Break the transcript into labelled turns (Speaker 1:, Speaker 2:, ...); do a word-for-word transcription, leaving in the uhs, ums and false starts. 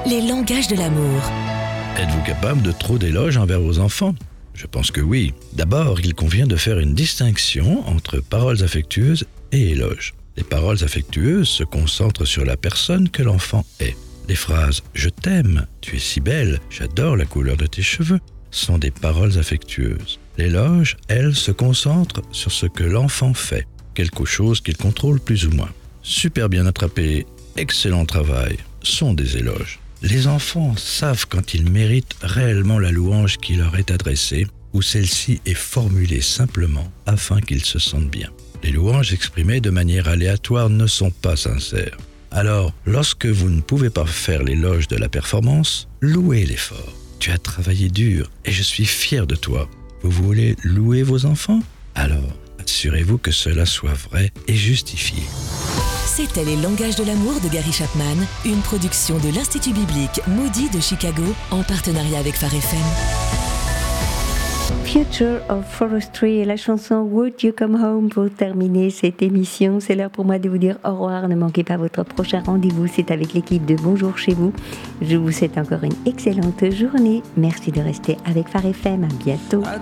Speaker 1: Les langages de l'amour.
Speaker 2: Êtes-vous capable de trop d'éloges envers vos enfants ? Je pense que oui. D'abord, il convient de faire une distinction entre paroles affectueuses et éloges. Les paroles affectueuses se concentrent sur la personne que l'enfant est. Les phrases « je t'aime »,« tu es si belle »,« j'adore la couleur de tes cheveux » sont des paroles affectueuses. L'éloge, elle, se concentre sur ce que l'enfant fait, quelque chose qu'il contrôle plus ou moins. Super bien attrapé, excellent travail, sont des éloges. Les enfants savent quand ils méritent réellement la louange qui leur est adressée ou celle-ci est formulée simplement afin qu'ils se sentent bien. Les louanges exprimées de manière aléatoire ne sont pas sincères. Alors, lorsque vous ne pouvez pas faire l'éloge de la performance, louez l'effort. Tu as travaillé dur et je suis fier de toi. Vous voulez louer vos enfants ? Alors, assurez-vous que cela soit vrai et justifié.
Speaker 1: C'était Les langages de l'amour de Gary Chapman, une production de l'Institut biblique Moody de Chicago en partenariat avec Phare F M.
Speaker 3: Future of Forestry et la chanson Would You Come Home pour terminer cette émission. C'est l'heure pour moi de vous dire au revoir. Ne manquez pas votre prochain rendez-vous. C'est avec l'équipe de Bonjour chez vous. Je vous souhaite encore une excellente journée. Merci de rester avec Phare F M. À bientôt.